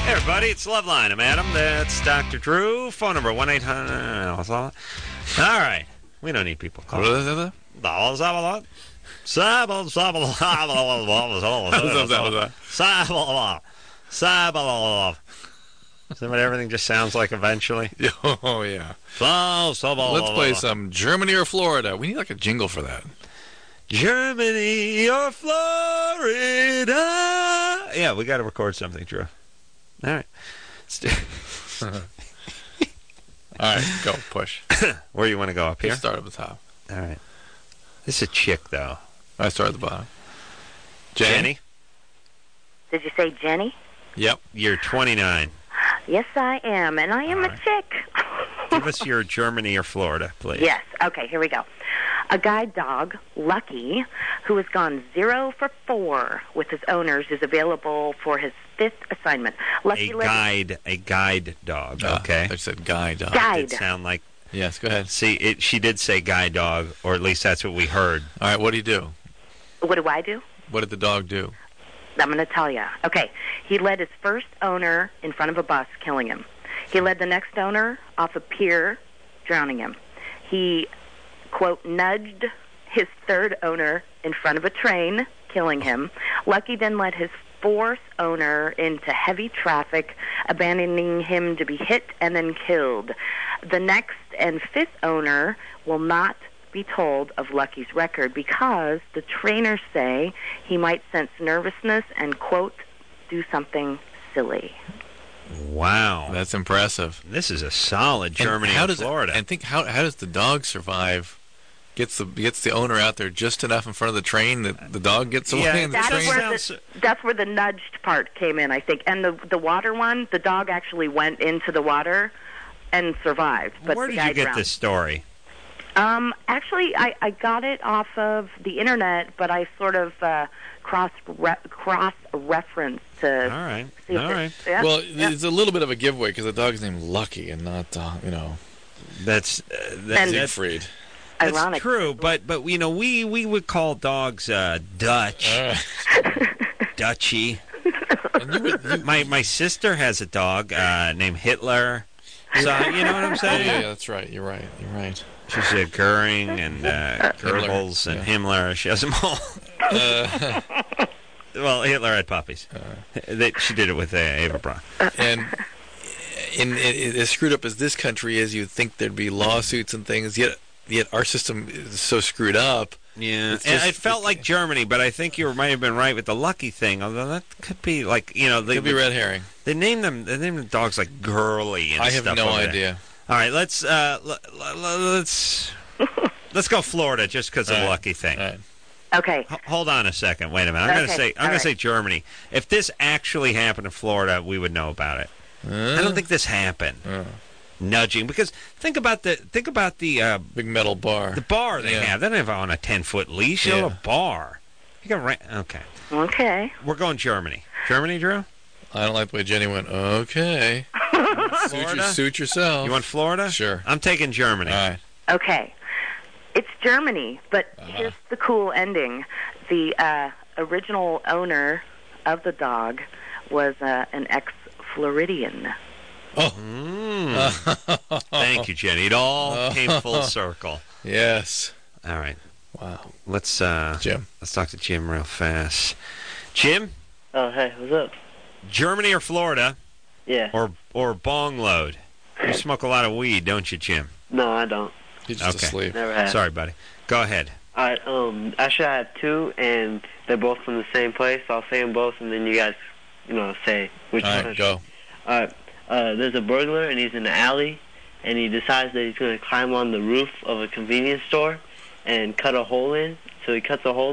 Hey, everybody, it's Loveline. I'm Adam. That's Dr. Drew. Phone number 1-800. All right. We don't need people calling. Is that what everything just sounds like eventually? Oh, yeah. Let's play some Germany or Florida. We need like a jingle for that. Germany or Florida. Yeah, we got to record something, Drew. All right. All right, go, push. Where you want to go, up here? Just start at the top. All right. This is a chick, though. I start at the bottom. Jenny? Did you say Jenny? Yep. You're 29. Yes, I am, and I am a chick. Give us your Germany or Florida, please. Yes. Okay, here we go. A guide dog, Lucky, who has gone 0 for 4 with his owners, is available for his 5th assignment. Lucky A guide dog, okay. I said guide dog. Guide. It did sound like... Yes, go ahead. See, she did say guide dog, or at least that's what we heard. All right, what do you do? What do I do? What did the dog do? I'm going to tell you. Okay, he led his first owner in front of a bus, killing him. He led the next owner off a pier, drowning him. He, quote, nudged his third owner in front of a train, killing him. Lucky then led his fourth owner into heavy traffic, abandoning him to be hit and then killed. The next and 5th owner will not be told of Lucky's record because the trainers say he might sense nervousness and, quote, do something silly. Wow. That's impressive. This is a solid Germany and Florida. And think, how does the dog survive? Gets the owner out there just enough in front of the train that the dog gets away in the train? That's where the nudged part came in, I think. And the water one, the dog actually went into the water and survived. But where did you get this story? Actually, I got it off of the internet, but I sort of cross-reference to All right. see if All right. Yeah? Well, it's a little bit of a giveaway because the dog's named Lucky and not, That's Siegfried. That's ironic. true, but we would call dogs Dutch, Dutchy. My sister has a dog named Hitler. So you know what I'm saying? Yeah, that's right. You're right. She's a Goering and Goebbels and Himmler. She has them all. Well, Hitler had puppies. She did it with Eva Braun. And as screwed up as this country is, you'd think there'd be lawsuits and things, yet our system is so screwed up. Yeah, it felt like Germany, but I think you might have been right with the Lucky thing. Although that could be like could be red herring. They named the dogs like Girly and I have stuff. no idea. All right, let's go Florida just because of the Lucky thing. All right. Okay. Hold on a second. Wait a minute. I'm going to say Germany. If this actually happened in Florida, we would know about it. I don't think this happened. Nudging, because think about the big metal bar. The bar they have. They don't have on a 10-foot leash. They have a bar. You got okay. Okay. We're going Germany. Germany, Drew? I don't like the way Jenny went. Okay. Suit yourself. You want Florida? Sure. I'm taking Germany. All right. Okay. It's Germany, but here's the cool ending. The original owner of the dog was an ex-Floridian. Oh. Thank you, Jenny. It all came full circle. Yes. All right. Wow. Let's Jim. Let's talk to Jim real fast. Jim? Oh, hey, what's up? Germany or Florida? Yeah. Or bong load? You smoke a lot of weed, don't you, Jim? No, I don't. He's just asleep. Never have. Sorry, buddy. Go ahead. All right, actually I have two, and they're both from the same place, so I'll say them both, and then you guys, say which one. All right, go. All right, there's a burglar, and he's in the alley, and he decides that he's going to climb on the roof of a convenience store and cut a hole in, so he cuts a hole